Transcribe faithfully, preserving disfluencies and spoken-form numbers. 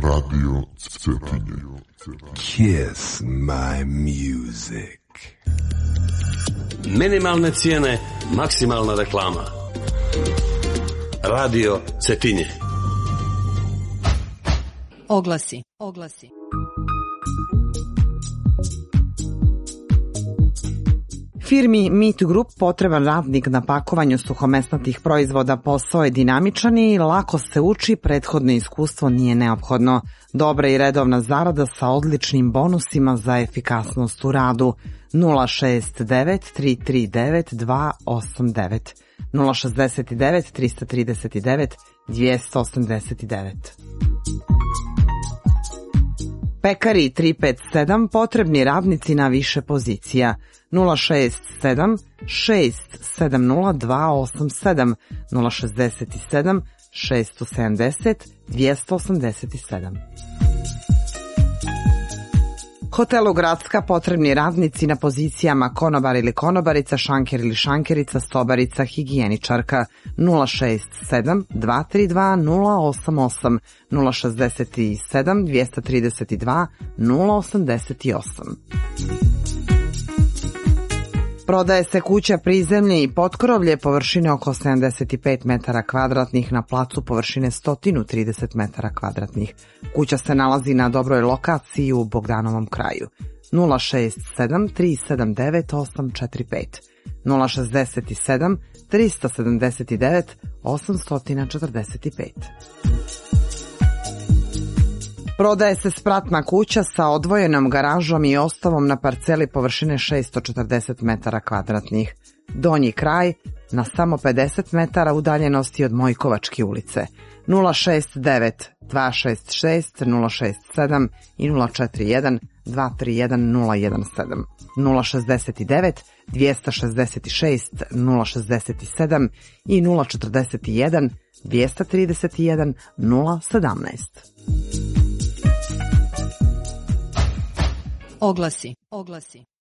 Radio Cetinje. Kiss my music. Minimalne cijene, maksimalna reklama. Radio Cetinje. Oglasi, oglasi. Firmi Meat Group potreban radnik na pakovanju suhomesnatih proizvoda. Posao je dinamičan i lako se uči, prethodno iskustvo nije neophodno. Dobra i redovna zarada sa odličnim bonusima za efikasnost u radu. nula šest devet tri tri devet dva osam devet nula šest devet tri tri devet dva osam devet. Pekari tri pet sedam, potrebni radnici na više pozicija. nula šest sedam šest sedam nula dva osam sedam nula šest sedam šest sedam zero dva osam sedam. Hotelu Gradska potrebni radnici na pozicijama konobar ili konobarica, šanker ili šankerica, sobarica, higijeničarka. nula šest sedam dva tri dva nula osam osam nula šest sedam dva tri dva nula osam osam. Prodaje se kuća prizemlje i potkrovlje površine oko sedamdeset pet metara kvadratnih na placu površine sto trideset metara kvadratnih. Kuća se nalazi na dobroj lokaciji u Bogdanovom kraju. nula šest sedam tri sedam devet osam četiri pet nula šest sedam tri sedam devet osam četiri pet. Prodaje se spratna kuća sa odvojenom garažom i ostavom na parceli površine šesto četrdeset metara kvadratnih. Donji kraj na samo pedeset metara udaljenosti od Mojkovačke ulice. nula šest devet dva šest šest nula šest sedam i nula četiri jedan dva tri jedan nula jedan sedam nula šest devet dva šest šest nula šest sedam i nula četrdeset jedan dva trideset jedan nula sedamnaest. Oglasi, oglasi.